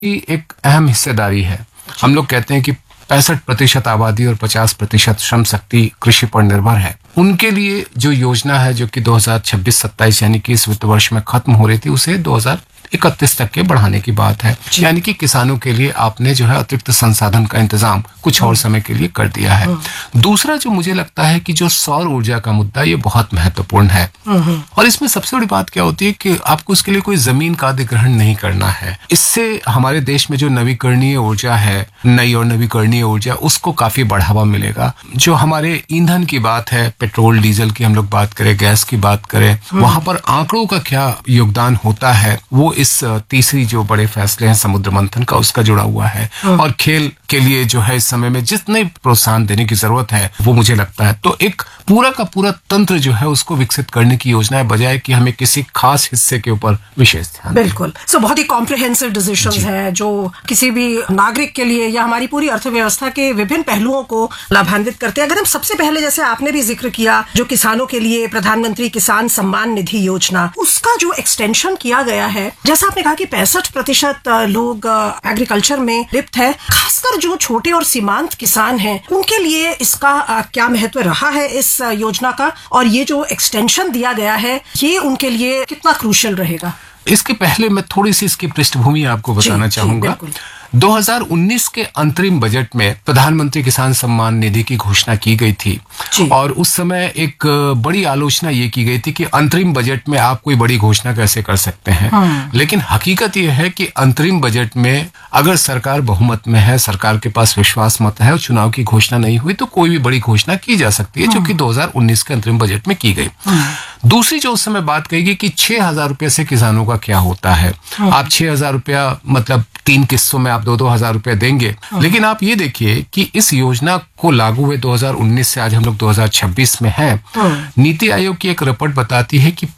की एक अहम हिस्सेदारी है। हम लोग कहते हैं कि 65% आबादी और 50% श्रम शक्ति कृषि पर निर्भर है। उनके लिए जो योजना है जो कि 2026-27 यानी कि इस वित्त वर्ष में खत्म हो रही थी, उसे 2031 तक के बढ़ाने की बात है। यानी कि किसानों के लिए आपने जो है अतिरिक्त संसाधन का इंतजाम कुछ और समय के लिए कर दिया है। दूसरा जो मुझे लगता है कि जो सौर ऊर्जा का मुद्दा, ये बहुत महत्वपूर्ण है। और इसमें सबसे बड़ी बात क्या होती है कि आपको इसके लिए कोई जमीन का अधिग्रहण नहीं करना है। इससे हमारे देश में जो नवीकरणीय ऊर्जा है, नई और नवीकरणीय ऊर्जा, उसको काफी बढ़ावा मिलेगा। जो हमारे ईंधन की बात है, पेट्रोल डीजल की हम लोग बात करें, गैस की बात करें, वहां पर आंकड़ों का क्या योगदान होता है, वो इस तीसरी जो बड़े फैसले हैं समुद्र मंथन का, उसका जुड़ा हुआ है। और खेल के लिए जो है इस समय में जितने प्रोत्साहन देने की जरूरत है, वो मुझे लगता है तो एक पूरा का पूरा तंत्र जो है उसको विकसित करने की योजना है, बजाय कि हमें किसी खास हिस्से के ऊपर विशेष ध्यान। बिल्कुल। सो बहुत ही कॉम्प्रिहेंसिव डिसीजंस है जो किसी भी नागरिक के लिए या हमारी पूरी अर्थव्यवस्था के विभिन्न पहलुओं को लाभान्वित करते हैं। अगर हम सबसे पहले, जैसे आपने भी जिक्र किया, जो किसानों के लिए प्रधानमंत्री किसान सम्मान निधि योजना, उसका जो एक्सटेंशन किया गया है, जैसा आपने कहा कि 65% लोग एग्रीकल्चर में लिप्त है, खासकर जो छोटे और सीमांत किसान हैं, उनके लिए इसका क्या महत्व रहा है इस योजना का, और ये जो एक्सटेंशन दिया गया है, ये उनके लिए कितना क्रूशियल रहेगा? इसके पहले मैं थोड़ी सी इसकी पृष्ठभूमि आपको बताना चाहूंगा। 2019 के अंतरिम बजट में प्रधानमंत्री किसान सम्मान निधि की घोषणा की गई थी, और उस समय एक बड़ी आलोचना ये की गई थी कि अंतरिम बजट में आप कोई बड़ी घोषणा कैसे कर सकते हैं। लेकिन हकीकत ये है कि अंतरिम बजट में अगर सरकार बहुमत में है, सरकार के पास विश्वास मत है और चुनाव की घोषणा नहीं हुई, तो कोई भी बड़ी घोषणा की जा सकती है, जो कि 2019 के अंतरिम बजट में की गई। दूसरी जो उस समय बात कही गई कि 6,000 रुपए से किसानों का क्या होता है। आप 6,000 रुपया मतलब 3 किस्तों में आप 2-2 हजार रुपया देंगे। लेकिन आप ये देखिए कि इस योजना को लागू हुए 2019 से आज हम लोग 2026 में हैं। नीति आयोग की एक रिपोर्ट बताती है कि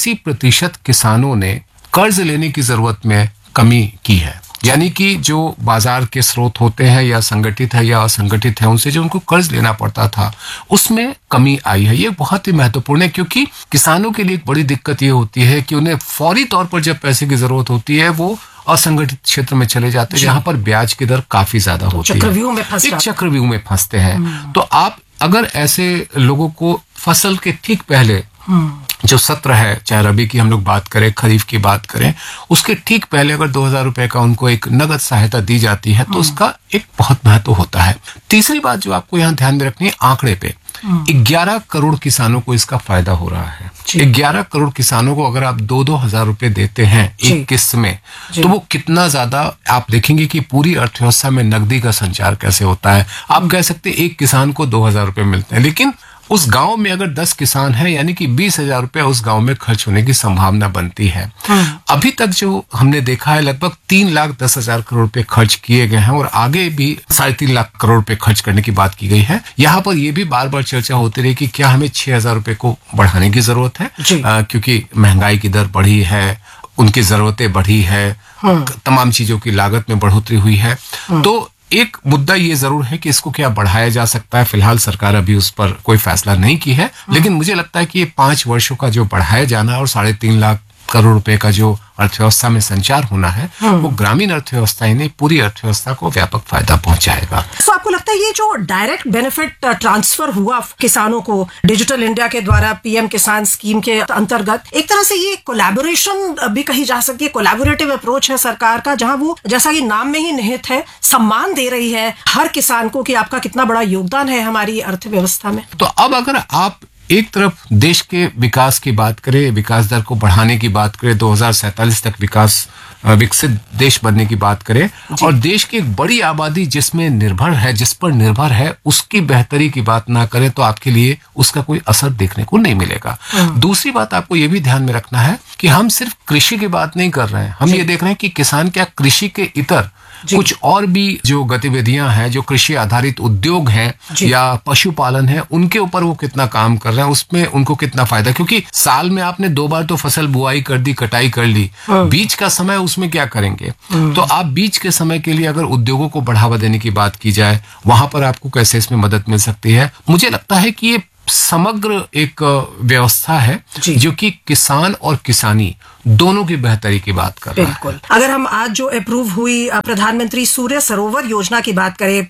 85% किसानों ने कर्ज लेने की जरूरत में कमी की है। यानी कि जो बाजार के स्रोत होते हैं, या संगठित है या असंगठित है, उनसे जो उनको कर्ज लेना पड़ता था, उसमें कमी आई है। ये बहुत ही महत्वपूर्ण है, क्योंकि किसानों के लिए एक बड़ी दिक्कत ये होती है कि उन्हें फौरी तौर पर जब पैसे की जरूरत होती है, वो असंगठित क्षेत्र में चले जाते हैं, जहां पर ब्याज की दर काफी ज्यादा होती है, चक्रव्यूह में फंसते हैं। तो आप अगर ऐसे लोगों को फसल के ठीक पहले जो सत्र है, चाहे रबी की हम लोग बात करें, खरीफ की बात करें, उसके ठीक पहले अगर 2,000 रुपए का उनको एक नगद सहायता दी जाती है, तो उसका एक बहुत महत्व होता है। तीसरी बात जो आपको यहाँ ध्यान में रखनी है, आंकड़े पे 11 करोड़ किसानों को इसका फायदा हो रहा है। 11 करोड़ किसानों को अगर आप 2-2 हजार रुपए देते हैं एक किस्त में, तो वो कितना ज्यादा, आप देखेंगे कि पूरी अर्थव्यवस्था में नकदी का संचार कैसे होता है। आप कह सकते हैं एक किसान को 2,000 रुपए मिलते हैं, लेकिन उस गांव में अगर 10 किसान हैं, यानी कि 20,000 रुपया उस गांव में खर्च होने की संभावना बनती है। अभी तक जो हमने देखा है, लगभग 3,10,000 करोड़ रुपए खर्च किए गए हैं, और आगे भी 3.5 लाख करोड़ रुपए खर्च करने की बात की गई है। यहाँ पर यह भी बार बार चर्चा होती रही कि क्या हमें 6,000 रुपए को बढ़ाने की जरूरत है, क्योंकि महंगाई की दर बढ़ी है, उनकी जरूरतें बढ़ी है, तमाम चीजों की लागत में बढ़ोतरी हुई है। तो एक मुद्दा ये जरूर है कि इसको क्या बढ़ाया जा सकता है। फिलहाल सरकार अभी उस पर कोई फैसला नहीं की है, लेकिन मुझे लगता है कि ये 5 वर्षों का जो बढ़ाया जाना और 3.5 लाख करोड़ रुपए का जो अर्थव्यवस्था में संचार होना है, वो ग्रामीण अर्थव्यवस्था ही नहीं, पूरी अर्थव्यवस्था को व्यापक फायदा पहुंचाएगा। तो आपको लगता है ये जो डायरेक्ट बेनिफिट ट्रांसफर हुआ किसानों को डिजिटल इंडिया के द्वारा पीएम किसान स्कीम के अंतर्गत, एक तरह से ये कोलैबोरेशन भी कही जा सकती है, कोलैबोरेटिव अप्रोच है सरकार का, जहां वो, जैसा कि नाम में ही निहित है, सम्मान दे रही है हर किसान को कि आपका कितना बड़ा योगदान है हमारी अर्थव्यवस्था में। तो अब अगर आप एक तरफ देश के विकास की बात करें, विकास दर को बढ़ाने की बात करें, 2047 तक विकसित देश बनने की बात करें, और देश की एक बड़ी आबादी जिस पर निर्भर है, उसकी बेहतरी की बात ना करें, तो आपके लिए उसका कोई असर देखने को नहीं मिलेगा। दूसरी बात आपको ये भी ध्यान में रखना है कि हम सिर्फ कृषि की बात नहीं कर रहे हैं, हम ये देख रहे हैं कि किसान क्या कृषि के इतर कुछ और भी जो गतिविधियां हैं, जो कृषि आधारित उद्योग हैं या पशुपालन है, उनके ऊपर वो कितना काम कर रहे हैं, उसमें उनको कितना फायदा। क्योंकि साल में आपने 2 बार तो फसल बुआई कर दी, कटाई कर ली, बीच का समय उसमें क्या करेंगे। तो आप बीच के समय के लिए अगर उद्योगों को बढ़ावा देने की बात की जाए, वहां पर आपको कैसे इसमें मदद मिल सकती है। मुझे लगता है कि ये समग्र एक व्यवस्था है जो कि किसान और किसानी दोनों की बेहतरी की बात कर रहा है। बिल्कुल। अगर हम आज जो अप्रूव हुई प्रधानमंत्री सूर्य सरोवर योजना की बात करें,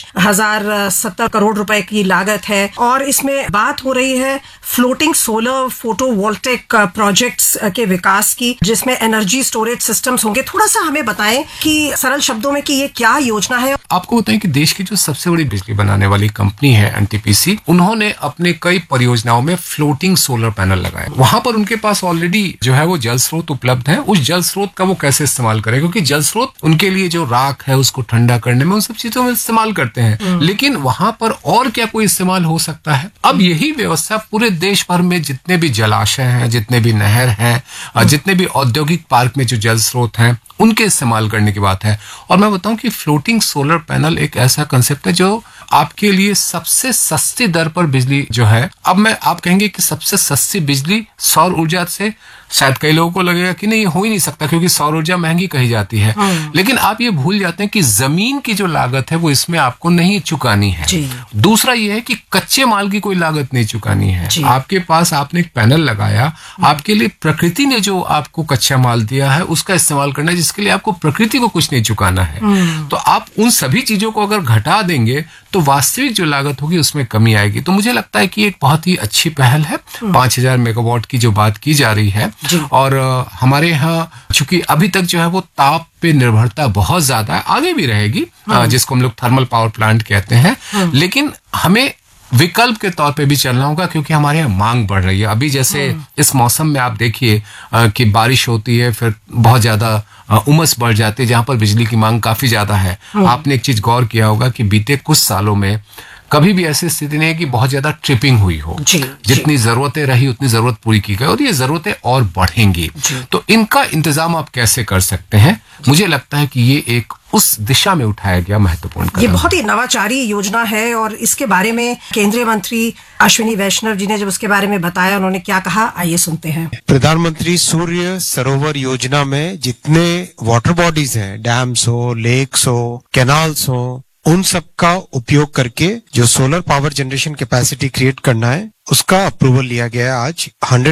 5070 करोड़ रुपए की लागत है और इसमें बात हो रही है फ्लोटिंग सोलर फोटोवोल्टिक प्रोजेक्ट्स के विकास की, जिसमें एनर्जी स्टोरेज सिस्टम्स होंगे। थोड़ा सा हमें बताएं कि सरल शब्दों में कि ये क्या योजना है। आपको बताएं कि देश की जो सबसे बड़ी बिजली बनाने वाली कंपनी है एनटीपीसी, उन्होंने अपने कई परियोजनाओं में फ्लोटिंग सोलर पैनल लगाए। वहां पर उनके पास ऑलरेडी जो है वो जल स्रोत उपलब्ध है। उस जल स्रोत का वो कैसे इस्तेमाल करें, क्योंकि जल स्रोत उनके लिए जो राख है उसको ठंडा करने में, उन सब चीजों में इस्तेमाल करते हैं, लेकिन वहां पर और क्या कोई इस्तेमाल हो सकता है। अब यही व्यवस्था पूरे देश भर में जितने भी जलाशय हैं, जितने भी नहर हैं, जितने भी औद्योगिक पार्क में जो जल स्रोत हैं, उनके इस्तेमाल करने की बात है। और मैं बताऊं कि फ्लोटिंग सोलर पैनल एक ऐसा कंसेप्ट है जो आपके लिए सबसे सस्ती दर पर बिजली जो है, अब आप कहेंगे कि सबसे सस्ती बिजली सौर ऊर्जा से, शायद कई लोगों को लगेगा कि नहीं, ये हो ही नहीं सकता क्योंकि सौर ऊर्जा महंगी कही जाती है, लेकिन आप ये भूल जाते हैं कि जमीन की जो लागत है वो इसमें आपको नहीं चुकानी है। दूसरा ये है कि कच्चे माल की कोई लागत नहीं चुकानी है। आपके पास आपने एक पैनल लगाया, आपके लिए प्रकृति ने जो आपको कच्चा माल दिया है उसका इस्तेमाल करना है, जिसके लिए आपको प्रकृति को कुछ नहीं चुकाना है। तो आप उन सभी चीजों को अगर घटा देंगे तो वास्तविक जो लागत होगी उसमें कमी आएगी। तो मुझे लगता है कि एक बहुत ही अच्छी पहल है। 5000 मेगावाट की जो बात की जा रही है, और हमारे यहाँ चूंकि अभी तक जो है वो ताप पे निर्भरता बहुत ज्यादा है, आगे भी रहेगी, जिसको हम लोग थर्मल पावर प्लांट कहते हैं, लेकिन हमें विकल्प के तौर पे भी चलना होगा, क्योंकि हमारे यहाँ मांग बढ़ रही है। अभी जैसे इस मौसम में आप देखिए कि बारिश होती है, फिर बहुत ज्यादा उमस बढ़ जाती है, जहां पर बिजली की मांग काफी ज्यादा है। आपने एक चीज गौर किया होगा कि बीते कुछ सालों में कभी भी ऐसी स्थिति नहीं है कि बहुत ज्यादा ट्रिपिंग हुई हो। जितनी जरूरतें रही उतनी जरूरत पूरी की गई, और ये जरूरतें और बढ़ेंगी। तो इनका इंतजाम आप कैसे कर सकते हैं, मुझे लगता है कि ये एक उस दिशा में उठाया गया महत्वपूर्ण कदम। ये बहुत ही नवाचारी योजना है, और इसके बारे में केंद्रीय मंत्री अश्विनी वैष्णव जी ने जब उसके बारे में बताया, उन्होंने क्या कहा, आइए सुनते हैं। प्रधानमंत्री सूर्य सरोवर योजना में जितने वाटर बॉडीज हैं, डैम्स हो, लेक्स हो, कैनाल्स हो, उन सब का उपयोग करके जो solar power generation capacity create करना है, उसका अप्रूवल लिया गया आज।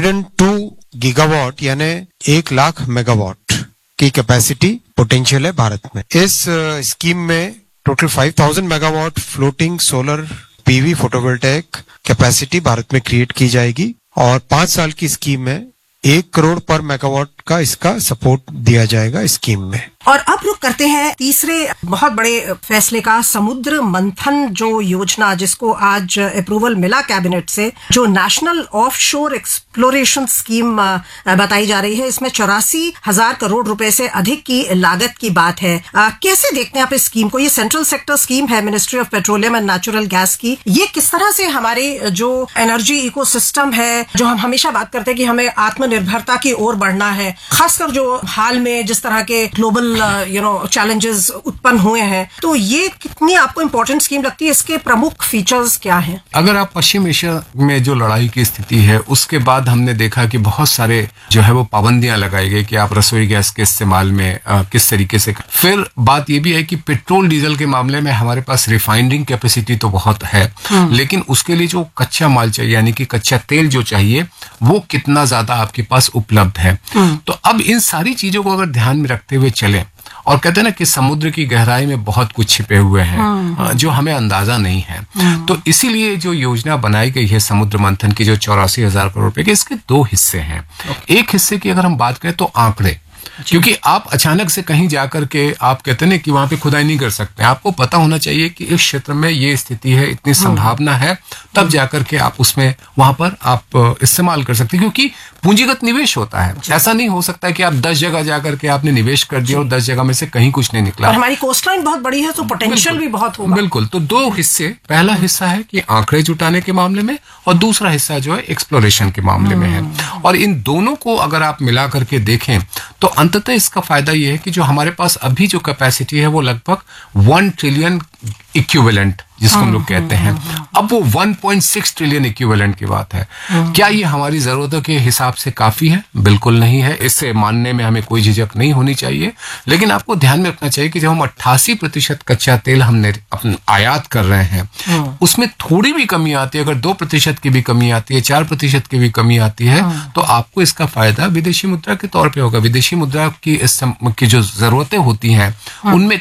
102 गीगावाट यानी 1 लाख मेगावाट की कैपेसिटी पोटेंशियल है भारत में। इस स्कीम में total 5000 megawatt floating solar PV photovoltaic capacity Bharat में क्रिएट की जाएगी, और 5 साल की स्कीम में 1 करोड़ पर मेगावाट का इसका सपोर्ट दिया जाएगा स्कीम में। और अब रुक करते हैं तीसरे बहुत बड़े फैसले का, समुद्र मंथन जो योजना, जिसको आज अप्रूवल मिला कैबिनेट से, जो नेशनल ऑफशोर एक्सप्लोरेशन स्कीम बताई जा रही है। इसमें 84,000 करोड़ रुपए से अधिक की लागत की बात है। कैसे देखते हैं आप इस स्कीम को? ये सेंट्रल सेक्टर स्कीम है ministry of petroleum and natural gas की। ये किस तरह से हमारे जो एनर्जी इकोसिस्टम है, जो हम हमेशा बात करते हैं कि हमें आत्मनिर्भरता की ओर बढ़ना है, खासकर जो हाल में जिस तरह के ग्लोबल चैलेंजेस उत्पन्न हुए हैं, तो ये कितनी आपको इम्पोर्टेंट स्कीम लगती है? इसके प्रमुख फीचर्स क्या हैं? अगर आप पश्चिम एशिया में जो लड़ाई की स्थिति है, उसके बाद हमने देखा कि बहुत सारे जो है वो पाबंदियां लगाई गई कि आप रसोई गैस के इस्तेमाल में किस तरीके से। फिर बात ये भी है कि पेट्रोल डीजल के मामले में हमारे पास रिफाइनरिंग कैपेसिटी तो बहुत है, लेकिन उसके लिए जो कच्चा माल चाहिए, यानी कि कच्चा तेल जो चाहिए, वो कितना ज्यादा आपके पास उपलब्ध है। तो अब इन सारी चीजों को अगर ध्यान में रखते हुए चलें, और कहते हैं ना कि समुद्र की गहराई में बहुत कुछ छिपे हुए हैं जो हमें अंदाजा नहीं है, तो इसीलिए जो योजना बनाई गई है समुद्र मंथन की, जो 84,000 करोड़ रुपए के, इसके 2 हिस्से हैं। एक हिस्से की अगर हम बात करें तो आंकड़े, क्योंकि आप अचानक से कहीं जाकर के आप कहते हैं कि वहां पे खुदाई नहीं कर सकते। आपको पता होना चाहिए कि इस क्षेत्र में ये स्थिति है, इतनी संभावना है, तब जाकर के आप उसमें वहां पर आप इस्तेमाल कर सकते हैं, क्योंकि पूंजीगत निवेश होता है। ऐसा नहीं हो सकता है कि आप 10 जगह जाकर के आपने निवेश कर दिया और 10 जगह में से कहीं कुछ नहीं निकला। और हमारी कोस्टलाइन बहुत बड़ी है, तो पोटेंशियल भी बहुत होगा। बिल्कुल। तो 2 हिस्से, पहला हिस्सा है कि आंकड़े जुटाने के मामले में, और दूसरा हिस्सा जो है एक्सप्लोरेशन के मामले में है। और इन दोनों को अगर आप मिला करके देखें तो अंततः इसका फायदा ये है कि जो हमारे पास अभी जो कैपेसिटी है वो लगभग 1 ट्रिलियन इक्विवेलेंट जिसको हम लोग कहते हैं, अब वो 1.6 ट्रिलियन इक्विवेलेंट की बात है। क्या ये हमारी जरूरतों के हिसाब से काफी है? बिल्कुल नहीं है। इससे मानने में हमें कोई झिझक नहीं होनी चाहिए, लेकिन आपको ध्यान में रखना चाहिए कि जब हम 88% कच्चा तेल हमने आयात कर रहे हैं, उसमें थोड़ी भी कमी आती है, अगर 2% की भी कमी आती है, 4% की भी कमी आती है, तो आपको इसका फायदा विदेशी मुद्रा के तौर पे होगा। विदेशी मुद्रा की जो जरूरतें होती हैं उनमें